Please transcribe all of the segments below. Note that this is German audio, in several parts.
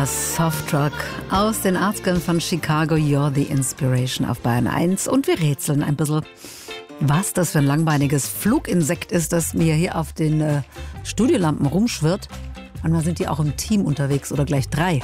Softrock aus den 80ern von Chicago, You're the Inspiration auf Bayern 1. Und wir rätseln ein bisschen, was das für ein langbeiniges Fluginsekt ist, das mir hier auf den Studiolampen rumschwirrt. Manchmal sind die auch im Team unterwegs oder gleich 3.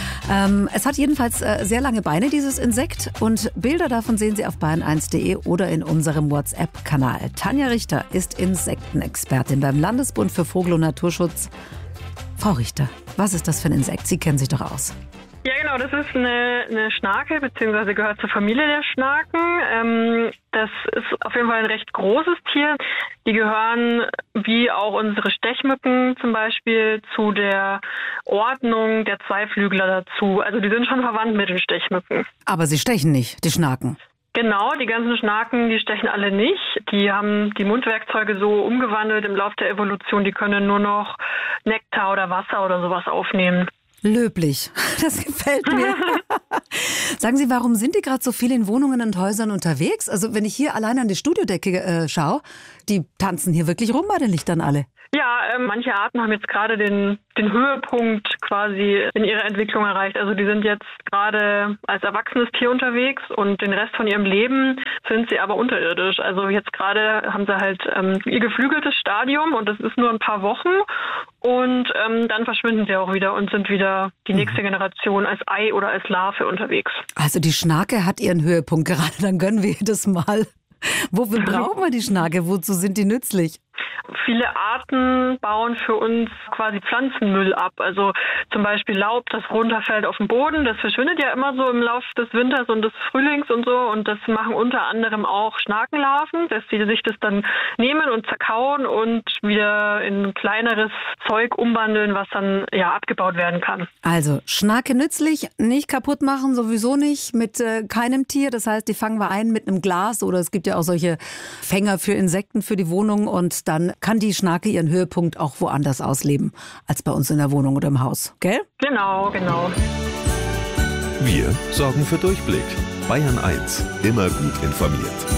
Es hat jedenfalls sehr lange Beine, dieses Insekt. Und Bilder davon sehen Sie auf bayern1.de oder in unserem WhatsApp-Kanal. Tanja Richter ist Insektenexpertin beim Landesbund für Vogel- und Naturschutz. Frau Richter, was ist das für ein Insekt? Sie kennen sich doch aus. Ja, genau, das ist eine Schnake, beziehungsweise gehört zur Familie der Schnaken. Das ist auf jeden Fall ein recht großes Tier. Die gehören, wie auch unsere Stechmücken zum Beispiel, zu der Ordnung der Zweiflügler dazu. Also die sind schon verwandt mit den Stechmücken. Aber sie stechen nicht, die Schnaken. Genau, die ganzen Schnaken, die stechen alle nicht. Die haben die Mundwerkzeuge so umgewandelt im Laufe der Evolution, die können nur noch Nektar oder Wasser oder sowas aufnehmen. Löblich, das gefällt mir. Sagen Sie, warum sind die gerade so viel in Wohnungen und Häusern unterwegs? Also wenn ich hier allein an die Studiodecke schaue, die tanzen hier wirklich rum bei den Lichtern alle. Ja, manche Arten haben jetzt gerade den Höhepunkt quasi in ihrer Entwicklung erreicht. Also die sind jetzt gerade als erwachsenes Tier unterwegs und den Rest von ihrem Leben sind sie aber unterirdisch. Also jetzt gerade haben sie halt ihr geflügeltes Stadium und das ist nur ein paar Wochen und dann verschwinden sie auch wieder und sind wieder die nächste Generation als Ei oder als Larve unterwegs. Also die Schnake hat ihren Höhepunkt gerade, dann gönnen wir ihr das mal. Wofür brauchen wir die Schnake? Wozu sind die nützlich? Viele Arten bauen für uns quasi Pflanzenmüll ab. Also zum Beispiel Laub, das runterfällt auf den Boden. Das verschwindet ja immer so im Laufe des Winters und des Frühlings und so. Und das machen unter anderem auch Schnakenlarven, dass sie sich das dann nehmen und zerkauen und wieder in kleineres Zeug umwandeln, was dann ja abgebaut werden kann. Also Schnake nützlich, nicht kaputt machen, sowieso nicht, mit keinem Tier. Das heißt, die fangen wir ein mit einem Glas oder es gibt ja auch solche Fänger für Insekten für die Wohnung und dann kann die Schnake ihren Höhepunkt auch woanders ausleben, als bei uns in der Wohnung oder im Haus, gell? Genau. Wir sorgen für Durchblick. Bayern 1, immer gut informiert.